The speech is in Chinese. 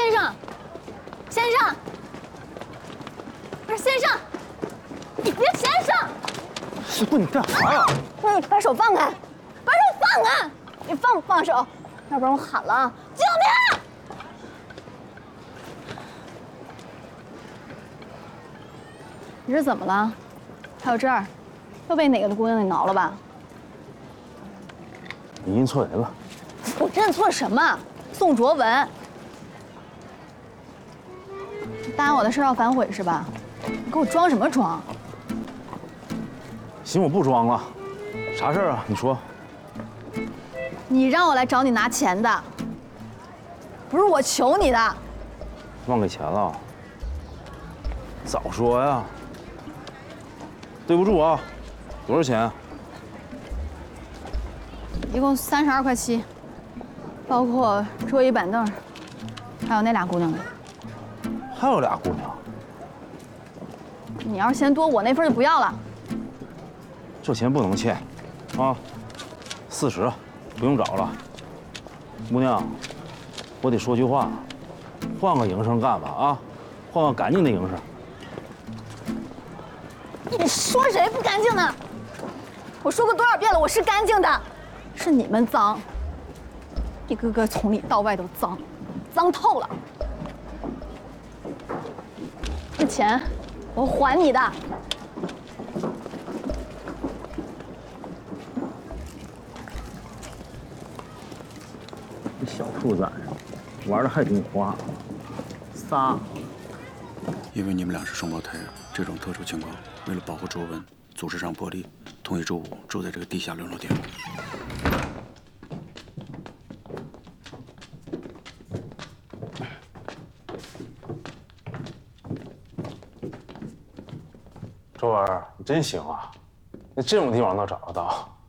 先生，先生，不是先生，你别先生！ 师傅，你干啥呀？ 你把手放开，把手放开！你放不放手？要不然我喊了啊！救命！你是怎么了？还有这儿，又被哪个姑娘给挠了吧？ 你认错人了。 我认错什么？宋卓文。答应我的事要反悔是吧？你给我装什么装？ 行，我不装了。啥事儿啊？你说。 你让我来找你拿钱的，不是我求你的。 忘给钱了？早说呀！对不住啊，多少钱？ 一共32块7，包括桌椅板凳，还有那俩姑娘的。 还有俩姑娘。 你要是嫌多，我那份就不要了。 这钱不能欠，啊，40，不用找了。姑娘，我得说句话，换个营生干吧啊，换个干净的营生。 你说谁不干净呢？我说过多少遍了，我是干净的，是你们脏。一个个从里到外都脏，脏透了。这钱我还你的。 你小兔崽子，玩的还挺花。仨。 因为你们俩是双胞胎，这种特殊情况，为了保护周文，组织上破例，同意周五住在这个地下6楼店。 周文，你真行啊！你这种地方能找得到？